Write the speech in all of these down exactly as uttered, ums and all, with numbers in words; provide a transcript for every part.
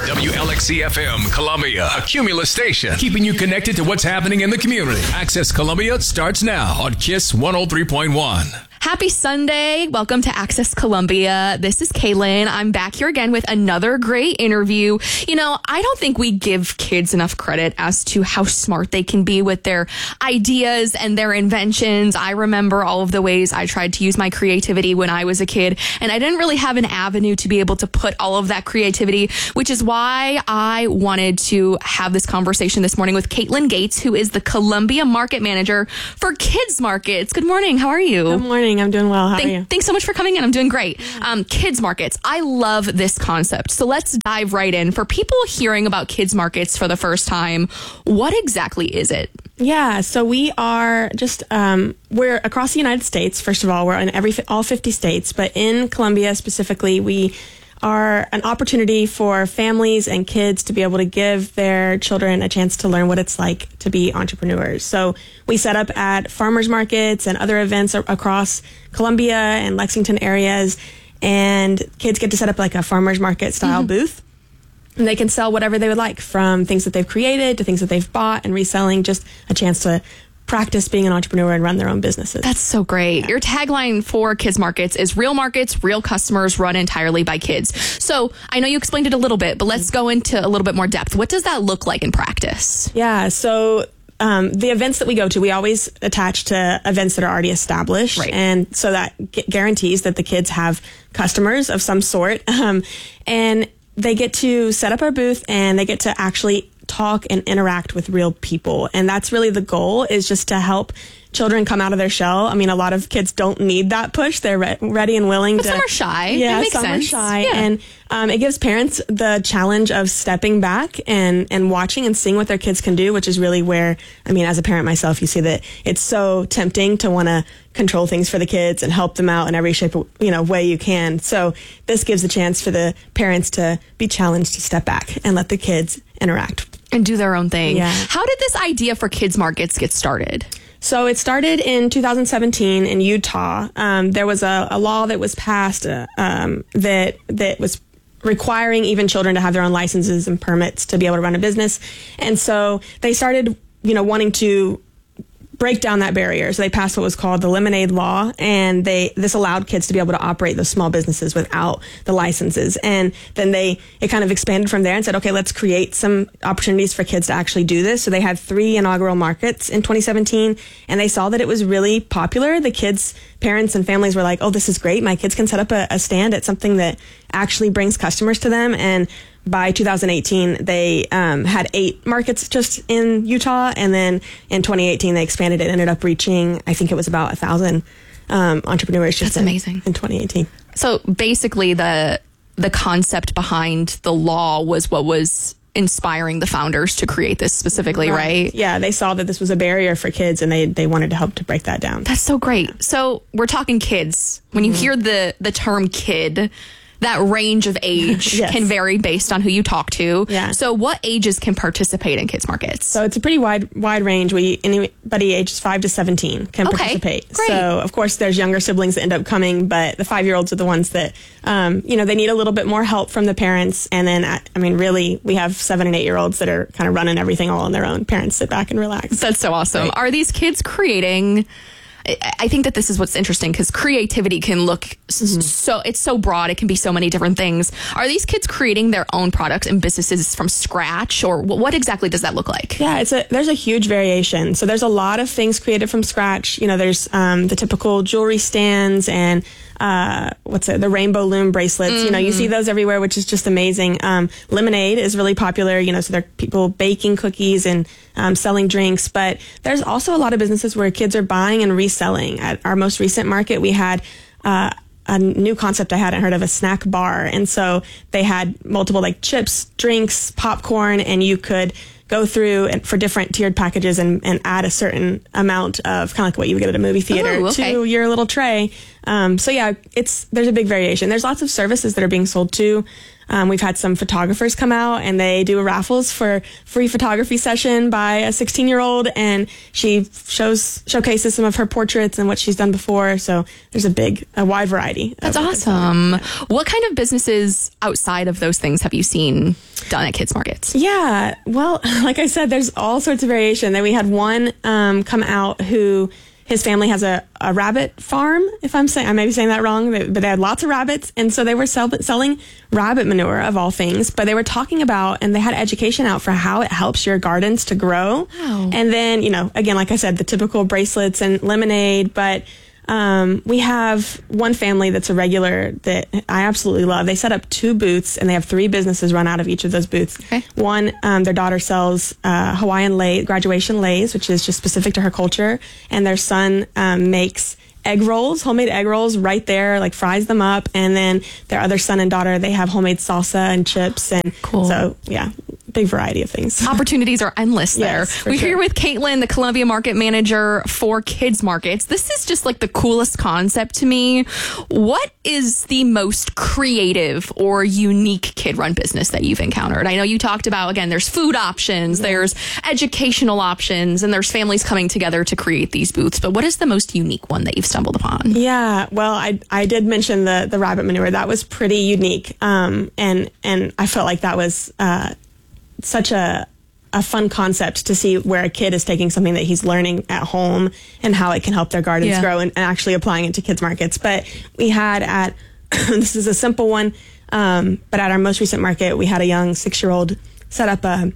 W L X C F M Columbia, a Cumulus station, keeping you connected to what's happening in the community. Access Columbia starts now on Kiss one oh three point one. Happy Sunday. Welcome to Access Columbia. This is Kaylin. I'm back here again with another great interview. You know, I don't think we give kids enough credit as to how smart they can be with their ideas and their inventions. I remember all of the ways I tried to use my creativity when I was a kid, and I didn't really have an avenue to be able to put all of that creativity, which is why I wanted to have this conversation this morning with Caitlin Gates, who is the Columbia Market Manager for Kids Markets. Good morning. How are you? Good morning. I'm doing well. How Thank, are you? Thanks so much for coming in. I'm doing great. Um, kids markets. I love this concept. So let's dive right in. For people hearing about kids markets for the first time, what exactly is it? Yeah, so we are just, um, we're across the United States. First of all, we're in every all fifty states, but in Columbia specifically, we are an opportunity for families and kids to be able to give their children a chance to learn what it's like to be entrepreneurs. So we set up at farmers markets and other events across Columbia and Lexington areas, and kids get to set up like a farmers market style mm-hmm. booth. And they can sell whatever they would like, from things that they've created to things that they've bought and reselling, just a chance to practice being an entrepreneur and run their own businesses. That's so great. Yeah. Your tagline for Kids Markets is real markets, real customers, run entirely by kids. So I know you explained it a little bit, but let's go into a little bit more depth. What does that look like in practice? Yeah, so um, the events that we go to, we always attach to events that are already established. Right. And so that gu- guarantees that the kids have customers of some sort. Um, and they get to set up our booth, and they get to actually talk and interact with real people. And that's really the goal, is just to help children come out of their shell. I mean, a lot of kids don't need that push. They're re- ready and willing but to. Some are shy. Yeah, it makes some sense. are shy. Yeah. And um, it gives parents the challenge of stepping back and, and watching and seeing what their kids can do, which is really where, I mean, as a parent myself, you see that it's so tempting to want to control things for the kids and help them out in every shape, you know, way you can. So this gives a chance for the parents to be challenged to step back and let the kids interact. And do their own thing. Yeah. How did this idea for kids markets get started? So it started in two thousand seventeen in Utah. Um, there was a, a law that was passed uh, um, that that was requiring even children to have their own licenses and permits to be able to run a business. And so they started, you know, wanting to break down that barrier. So they passed what was called the Lemonade Law, and they this allowed kids to be able to operate those small businesses without the licenses. And then they it kind of expanded from there and said, okay, let's create some opportunities for kids to actually do this. So they had three inaugural markets in twenty seventeen, and they saw that it was really popular. The kids, parents and families were like, oh, this is great. My kids can set up a, a stand at something that actually brings customers to them. And by two thousand eighteen, they um, had eight markets just in Utah, and then in twenty eighteen, they expanded it, ended up reaching, I think it was about a thousand um, entrepreneurs just That's in, amazing. in twenty eighteen. So basically, the the concept behind the law was what was inspiring the founders to create this specifically, right? right? Yeah, they saw that this was a barrier for kids, and they, they wanted to help to break that down. That's so great. So we're talking kids. When you mm-hmm. hear the the term kid, that range of age yes. can vary based on who you talk to. Yeah. So what ages can participate in kids markets? So it's a pretty wide wide range. We anybody ages five to seventeen can okay. participate. Great. So of course there's younger siblings that end up coming, but the five year olds are the ones that um, you know, they need a little bit more help from the parents. And then I mean, really, we have seven and eight year olds that are kind of running everything all on their own. Parents sit back and relax. That's so awesome. Right. Are these kids creating? I think that this is what's interesting, because creativity can look mm-hmm. so, it's so broad. It can be so many different things. Are these kids creating their own products and businesses from scratch, or what exactly does that look like? Yeah, it's a, there's a huge variation. So there's a lot of things created from scratch. You know, there's um, the typical jewelry stands and Uh, what's it? The rainbow loom bracelets. Mm-hmm. You know, you see those everywhere, which is just amazing. Um, lemonade is really popular. You know, so there are people baking cookies and um, selling drinks. But there's also a lot of businesses where kids are buying and reselling. At our most recent market, we had uh, a new concept I hadn't heard of, a snack bar. And so they had multiple like chips, drinks, popcorn, and you could go through and for different tiered packages and, and add a certain amount of kind of like what you would get at a movie theater Ooh, okay. to your little tray. Um, so yeah, it's there's a big variation. There's lots of services that are being sold too. Um, we've had some photographers come out and they do raffles for free photography session by a sixteen year old, and she shows showcases some of her portraits and what she's done before. So there's a big, a wide variety. That's awesome. What kind of businesses outside of those things have you seen done at kids markets? Yeah, well, like I said, there's all sorts of variation. Then we had one um, come out who his family has a, a rabbit farm, if I'm saying, I may be saying that wrong, but they had lots of rabbits. And so they were sell, selling rabbit manure of all things, but they were talking about, and they had education out for how it helps your gardens to grow. Wow. And then, you know, again, like I said, the typical bracelets and lemonade, but Um, we have one family that's a regular that I absolutely love. They set up two booths and they have three businesses run out of each of those booths. Okay. One, um, their daughter sells uh, Hawaiian lei, graduation leis, which is just specific to her culture. And their son um, makes egg rolls, homemade egg rolls right there, like fries them up. And then their other son and daughter, they have homemade salsa and chips. And cool. So, yeah, big variety of things. Opportunities are endless there. Yes, We're sure. here with Caitlin, the Columbia Market Manager for Kids Markets. This is just like the coolest concept to me. What is the most creative or unique kid-run business that you've encountered? I know you talked about, again, there's food options, yeah. there's educational options, and there's families coming together to create these booths. But what is the most unique one that you've stumbled upon? Yeah, well, I I did mention the the rabbit manure. That was pretty unique, um, and and I felt like that was uh, such a a fun concept to see where a kid is taking something that he's learning at home and how it can help their gardens yeah. grow, and, and actually applying it to kids markets. But we had at this is a simple one, um, but at our most recent market, we had a young six year old set up a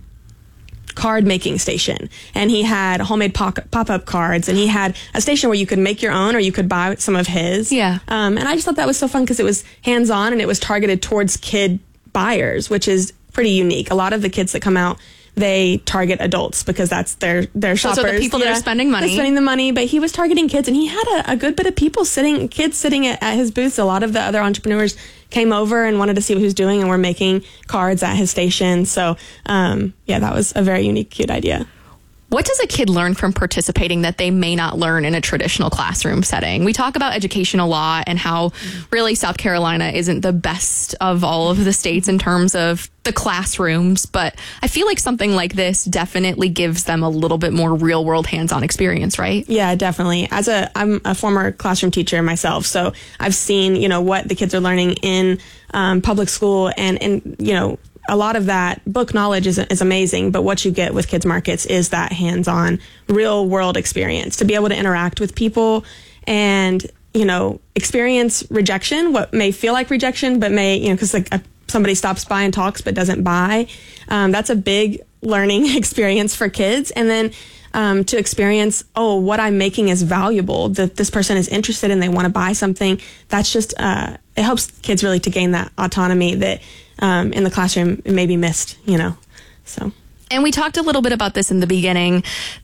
card making station, and he had homemade pop up cards, and he had a station where you could make your own or you could buy some of his. Yeah. Um, and I just thought that was so fun because it was hands on and it was targeted towards kid buyers, which is pretty unique. A lot of the kids that come out, they target adults because that's their their shoppers. Those are the people yeah. that are spending money. They're spending the money, but he was targeting kids, and he had a, a good bit of people sitting, kids sitting at, at his booths. A lot of the other entrepreneurs came over and wanted to see what he was doing, and were making cards at his station. So, um, yeah, that was a very unique, cute idea. What does a kid learn from participating that they may not learn in a traditional classroom setting? We talk about education a lot and how really South Carolina isn't the best of all of the states in terms of the classrooms, but I feel like something like this definitely gives them a little bit more real world hands-on experience, right? Yeah, definitely. As a, I'm a former classroom teacher myself, so I've seen, you know, what the kids are learning in um, public school, and, and, you know, a lot of that book knowledge is, is amazing, but what you get with kids markets is that hands-on, real-world experience to be able to interact with people and, you know, experience rejection, what may feel like rejection, but may, you know, because like a, somebody stops by and talks but doesn't buy. Um, that's a big learning experience for kids. And then um, to experience, oh, what I'm making is valuable, that this person is interested and they want to buy something. That's just, uh, it helps kids really to gain that autonomy that Um, in the classroom, it may be missed, you know, so. And we talked a little bit about this in the beginning,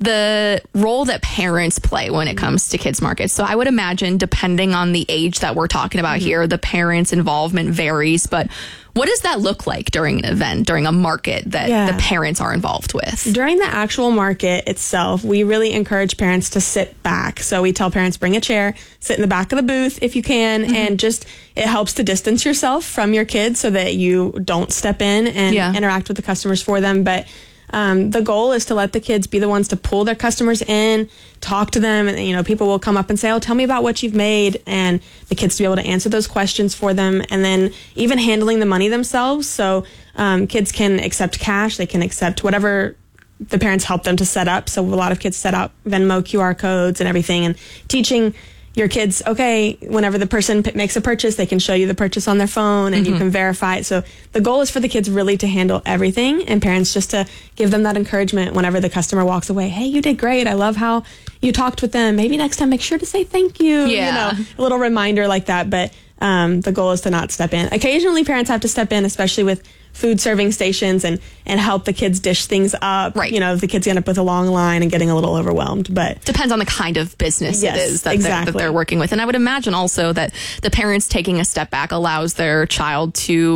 the role that parents play when it comes to kids markets. So I would imagine, depending on the age that we're talking about mm-hmm. here, the parents' involvement varies. But what does that look like during an event, during a market that yeah. the parents are involved with? During the actual market itself, we really encourage parents to sit back. So we tell parents, bring a chair, sit in the back of the booth if you can, mm-hmm. and just, it helps to distance yourself from your kids so that you don't step in and yeah. interact with the customers for them. But Um, the goal is to let the kids be the ones to pull their customers in, talk to them, and, you know, people will come up and say, oh, tell me about what you've made, and the kids to be able to answer those questions for them, and then even handling the money themselves. So um, kids can accept cash, they can accept whatever the parents help them to set up. So a lot of kids set up Venmo Q R codes and everything, and teaching your kids, okay, whenever the person p- makes a purchase, they can show you the purchase on their phone, and mm-hmm. you can verify it. So the goal is for the kids really to handle everything, and parents just to give them that encouragement whenever the customer walks away. Hey, you did great. I love how you talked with them. Maybe next time make sure to say thank you. Yeah. You know, a little reminder like that. But um, the goal is to not step in. Occasionally parents have to step in, especially with food serving stations, and, and help the kids dish things up. Right. You know, the kids end up with a long line and getting a little overwhelmed, but depends on the kind of business yes, it is that, exactly. they're, that they're working with. And I would imagine also that the parents taking a step back allows their child to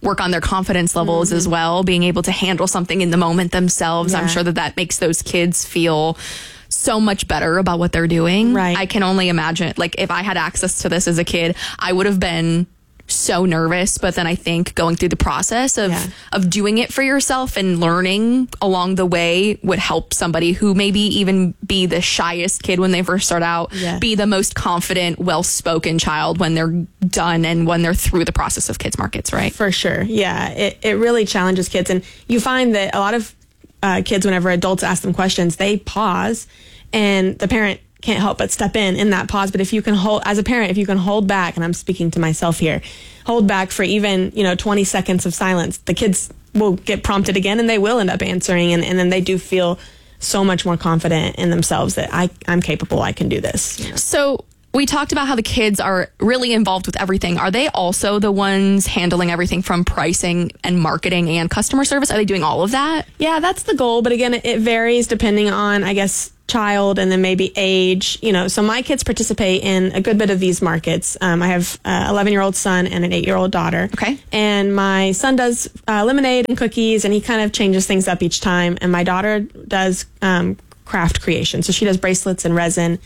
work on their confidence levels mm-hmm. as well, being able to handle something in the moment themselves. Yeah. I'm sure that that makes those kids feel so much better about what they're doing. Right. I can only imagine, like, if I had access to this as a kid, I would have been so nervous. But then I think going through the process of, yeah. of doing it for yourself and learning along the way would help somebody who maybe even be the shyest kid when they first start out, yeah. be the most confident, well-spoken child when they're done and when they're through the process of kids markets, right? For sure. Yeah. It, it really challenges kids. And you find that a lot of uh, kids, whenever adults ask them questions, they pause and the parent can't help but step in in that pause. But if you can hold, as a parent, if you can hold back, and I'm speaking to myself here, hold back for even, you know, twenty seconds of silence, the kids will get prompted again and they will end up answering. And, and then they do feel so much more confident in themselves that I, I'm capable, I can do this. You know? So we talked about how the kids are really involved with everything. Are they also the ones handling everything from pricing and marketing and customer service? Are they doing all of that? Yeah, that's the goal. But again, it varies depending on, I guess, child and then maybe age. You know, so my kids participate in a good bit of these markets. Um, I have an eleven-year-old son and an eight-year-old daughter. Okay. And my son does uh, lemonade and cookies, and he kind of changes things up each time. And my daughter does um, craft creation. So she does bracelets and resin.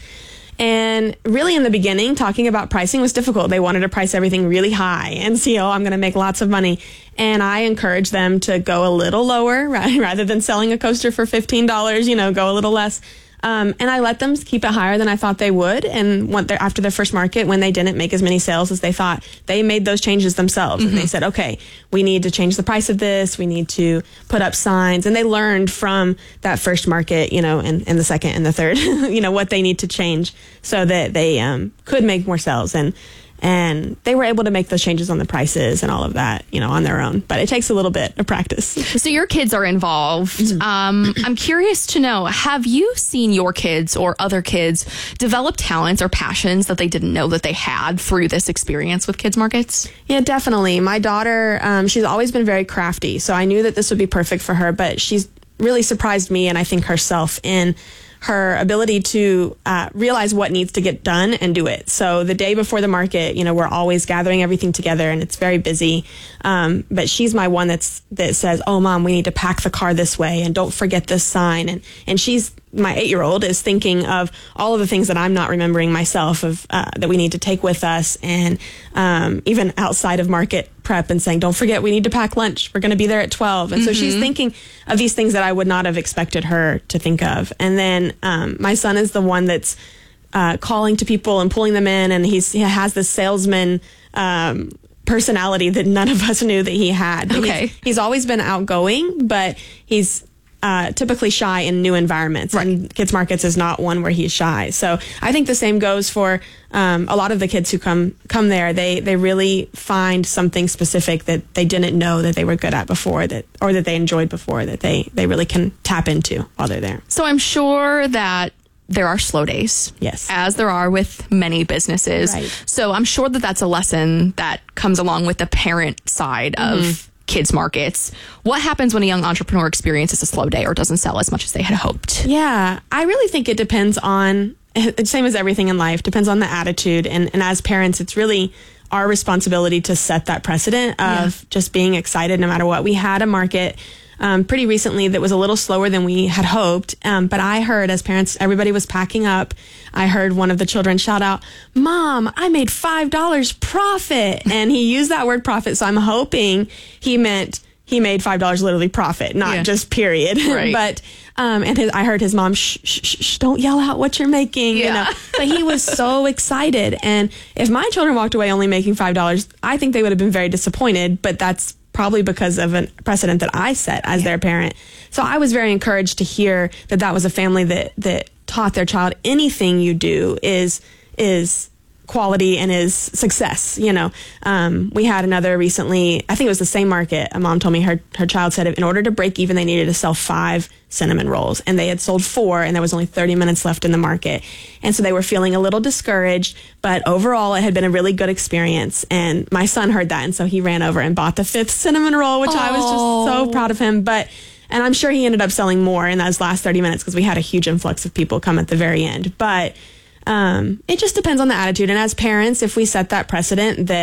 And really in the beginning, talking about pricing was difficult. They wanted to price everything really high and see, oh, I'm going to make lots of money. And I encourage them to go a little lower, right? Rather than selling a coaster for fifteen dollars, you know, go a little less. Um, and I let them keep it higher than I thought they would. And when after their first market, when they didn't make as many sales as they thought, they made those changes themselves. Mm-hmm. And they said, okay, we need to change the price of this. We need to put up signs. And they learned from that first market, you know, and, and the second and the third, you know, what they need to change so that they um, could make more sales. And And they were able to make those changes on the prices and all of that, you know, on their own. But it takes a little bit of practice. So your kids are involved. Mm-hmm. Um, I'm curious to know, have you seen your kids or other kids develop talents or passions that they didn't know that they had through this experience with kids markets? Yeah, definitely. My daughter, um, she's always been very crafty. So I knew that this would be perfect for her. But she's really surprised me and I think herself in her ability to uh, realize what needs to get done and do it. So the day before the market, you know, we're always gathering everything together and it's very busy. Um, but she's my one that's that says, oh, Mom, we need to pack the car this way and don't forget this sign. And, and she's, my eight-year-old is thinking of all of the things that I'm not remembering myself of uh, that we need to take with us. And um, even outside of market prep and saying, don't forget, we need to pack lunch. We're going to be there at twelve. And mm-hmm. so she's thinking of these things that I would not have expected her to think of. And then um, my son is the one that's uh, calling to people and pulling them in. And he's, he has this salesman um, personality that none of us knew that he had. Okay. He's, he's always been outgoing, but he's Uh, typically shy in new environments, right. And kids markets is not one where he's shy. So I think the same goes for um, a lot of the kids who come come there. They they really find something specific that they didn't know that they were good at before, that or that they enjoyed before, that they they really can tap into while they're there. So I'm sure that there are slow days. Yes. As there are with many businesses. Right. So I'm sure that that's a lesson that comes along with the parent side mm-hmm. of kids markets. What happens when a young entrepreneur experiences a slow day or doesn't sell as much as they had hoped? Yeah, I really think it depends on, same as everything in life, depends on the attitude. And, and as parents, it's really our responsibility to set that precedent of yeah. just being excited no matter what. We had a market um, pretty recently that was a little slower than we had hoped. Um, but I heard as parents, everybody was packing up. I heard one of the children shout out, Mom, I made five dollars profit. And he used that word profit. So I'm hoping he meant he made five dollars literally profit, not yeah. just period. Right. But, um, and his, I heard his mom, shh, shh, shh, shh, don't yell out what you're making. Yeah. You know, but he was so excited. And if my children walked away only making five dollars, I think they would have been very disappointed, but that's probably because of a precedent that I set as yeah. their parent. So I was very encouraged to hear that that was a family that, that taught their child anything you do is, is quality and is success. You know, um, we had another recently, I think it was the same market. A mom told me her, her child said in order to break even, they needed to sell five cinnamon rolls and they had sold four and there was only thirty minutes left in the market. And so they were feeling a little discouraged, but overall it had been a really good experience. And my son heard that. And so he ran over and bought the fifth cinnamon roll, which Aww. I was just so proud of him. But And I'm sure he ended up selling more in those last thirty minutes because we had a huge influx of people come at the very end. But um, it just depends on the attitude. And as parents, if we set that precedent that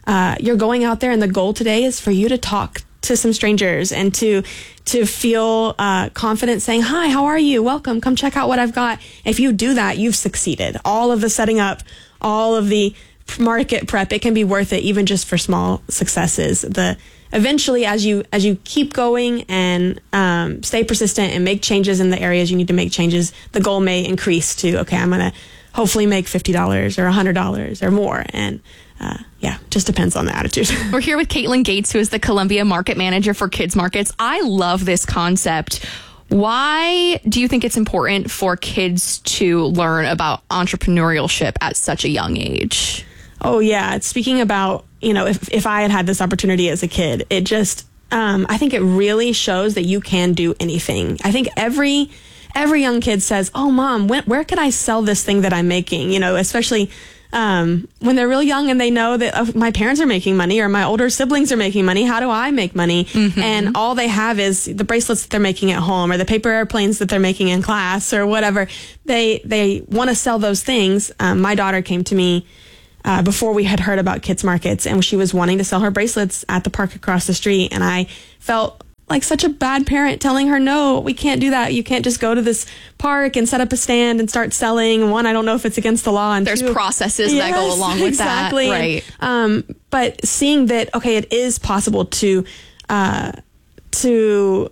uh, you're going out there, and the goal today is for you to talk to some strangers and to to feel uh, confident saying, hi, how are you? Welcome. Come check out what I've got. If you do that, you've succeeded. All of the setting up, all of the market prep, it can be worth it even just for small successes. The eventually, as you as you keep going and um, stay persistent and make changes in the areas you need to make changes, the goal may increase to, okay, I'm going to hopefully make fifty dollars or one hundred dollars or more. And uh, yeah, just depends on the attitude. We're here with Caitlin Gates, who is the Columbia Market Manager for Kids Markets. I love this concept. Why do you think it's important for kids to learn about entrepreneurship at such a young age? Oh, yeah. Speaking about, you know, if, if I had had this opportunity as a kid, it just, um, I think it really shows that you can do anything. I think every every young kid says, oh, Mom, when, where can I sell this thing that I'm making? You know, especially um, when they're real young and they know that oh, my parents are making money or my older siblings are making money. How do I make money? Mm-hmm. And all they have is the bracelets that they're making at home or the paper airplanes that they're making in class or whatever. They, they want to sell those things. Um, my daughter came to me Uh, before we had heard about kids markets, and she was wanting to sell her bracelets at the park across the street. And I felt like such a bad parent telling her, no, we can't do that. You can't just go to this park and set up a stand and start selling. One, I don't know if it's against the law. And there's two, processes yes, that go along with exactly. that. Right. Um, but seeing that, okay, it is possible to, uh, to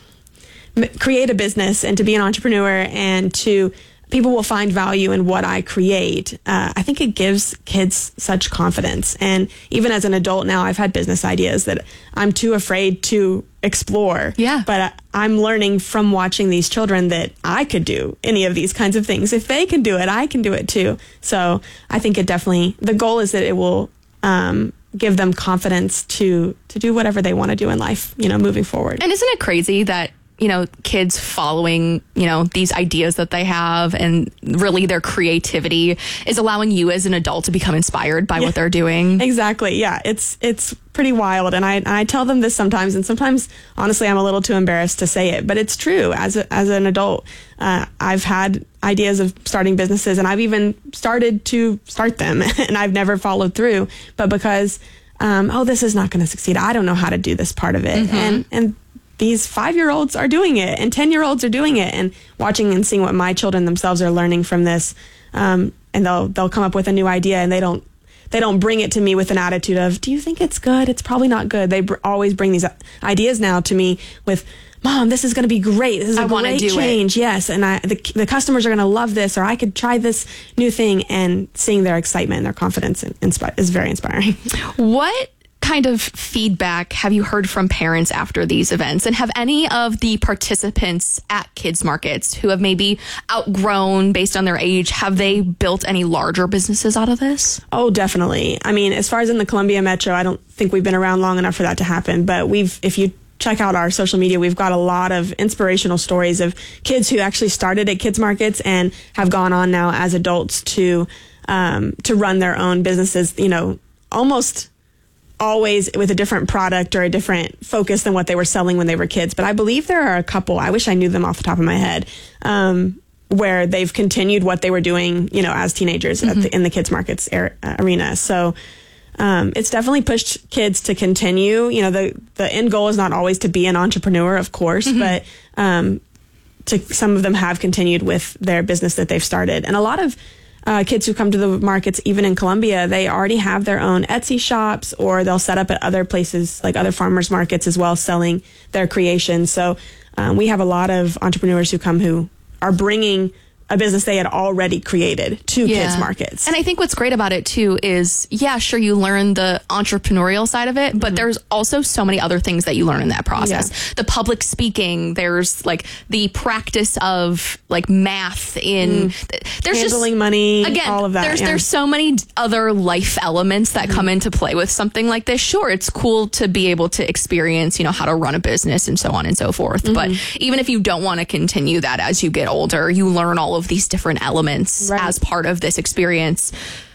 create a business and to be an entrepreneur and to people will find value in what I create. Uh, I think it gives kids such confidence. And even as an adult now, I've had business ideas that I'm too afraid to explore. Yeah. But I, I'm learning from watching these children that I could do any of these kinds of things. If they can do it, I can do it too. So I think it definitely, the goal is that it will um, give them confidence to, to do whatever they want to do in life, you know, moving forward. And isn't it crazy that, you know, kids following, you know, these ideas that they have and really their creativity is allowing you as an adult to become inspired by yeah, what they're doing? Exactly. Yeah. It's, it's pretty wild. And I, I tell them this sometimes, and sometimes honestly, I'm a little too embarrassed to say it, but it's true. As a, as an adult, uh, I've had ideas of starting businesses and I've even started to start them and I've never followed through, but because, um, oh, this is not going to succeed. I don't know how to do this part of it. Mm-hmm. And, and, these five-year-olds are doing it and ten-year-olds are doing it, and watching and seeing what my children themselves are learning from this. Um, and they'll they'll come up with a new idea, and they don't they don't bring it to me with an attitude of, do you think it's good? It's probably not good. They br- always bring these ideas now to me with, Mom, this is going to be great. This is a I great do change. It. Yes, and I, the the customers are going to love this, or I could try this new thing. And seeing their excitement and their confidence in, inspi- is very inspiring. What kind of feedback have you heard from parents after these events? And have any of the participants at kids markets who have maybe outgrown based on their age, have they built any larger businesses out of this? Oh, definitely. I mean, as far as in the Columbia Metro, I don't think we've been around long enough for that to happen. But we've, if you check out our social media, we've got a lot of inspirational stories of kids who actually started at kids markets and have gone on now as adults to, um, to run their own businesses, you know, almost always with a different product or a different focus than what they were selling when they were kids. But I believe there are a couple, I wish I knew them off the top of my head, um, where they've continued what they were doing, you know, as teenagers mm-hmm. at the, in the kids markets er, uh, arena. So um, it's definitely pushed kids to continue. You know, the, the end goal is not always to be an entrepreneur, of course, mm-hmm. but um, to, some of them have continued with their business that they've started. And a lot of Uh, kids who come to the markets, even in Columbia, they already have their own Etsy shops, or they'll set up at other places like other farmers markets as well, selling their creations. So um, we have a lot of entrepreneurs who come who are bringing a business they had already created to yeah. kids markets. And I think what's great about it too is, yeah, sure, you learn the entrepreneurial side of it, but mm-hmm. there's also so many other things that you learn in that process. Yeah. The public speaking, there's like the practice of like math in, mm. there's handling just, money, again, all of that. There's, yeah. there's so many other life elements that mm-hmm. come into play with something like this. Sure, it's cool to be able to experience, you know, how to run a business and so on and so forth. Mm-hmm. But even if you don't want to continue that as you get older, you learn all of these different elements right. as part of this experience.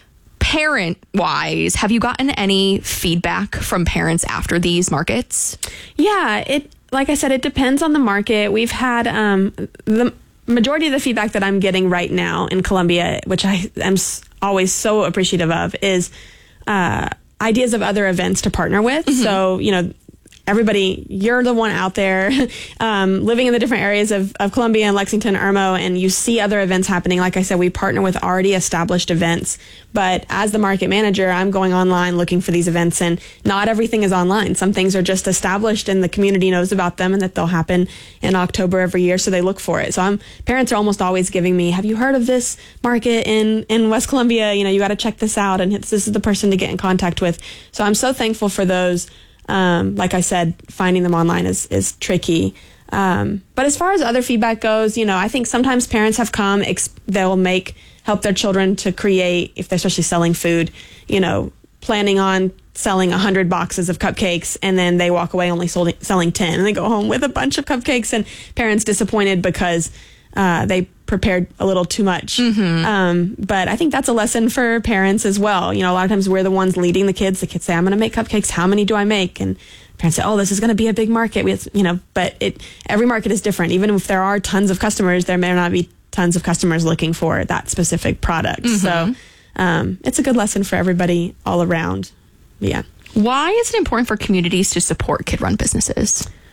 Parent wise, have you gotten any feedback from parents after these markets? Yeah, it, like I said, it depends on the market. We've had, um, the majority of the feedback that I'm getting right now in Columbia, which I am always so appreciative of, is, uh, ideas of other events to partner with. Mm-hmm. So, you know, everybody, you're the one out there um, living in the different areas of, of Columbia and Lexington, Irmo, and you see other events happening. Like I said, we partner with already established events. But as the market manager, I'm going online looking for these events, and not everything is online. Some things are just established and the community knows about them and that they'll happen in October every year, so they look for it. So I'm parents are almost always giving me, have you heard of this market in, in West Columbia? You know, you got to check this out, and this is the person to get in contact with. So I'm so thankful for those. Um, like I said, finding them online is, is tricky. Um, but as far as other feedback goes, you know, I think sometimes parents have come, ex- they'll make, help their children to create, if they're especially selling food, you know, planning on selling a hundred boxes of cupcakes, and then they walk away only sold, selling ten, and they go home with a bunch of cupcakes, and parents disappointed because uh, they prepared a little too much. Mm-hmm. Um, but I think that's a lesson for parents as well. You know, a lot of times we're the ones leading the kids. The kids say, I'm going to make cupcakes. How many do I make? And parents say, oh, this is going to be a big market. We have, you know, but it, every market is different. Even if there are tons of customers, there may not be tons of customers looking for that specific product. Mm-hmm. So um, it's a good lesson for everybody all around. Yeah. Why is it important for communities to support kid-run businesses?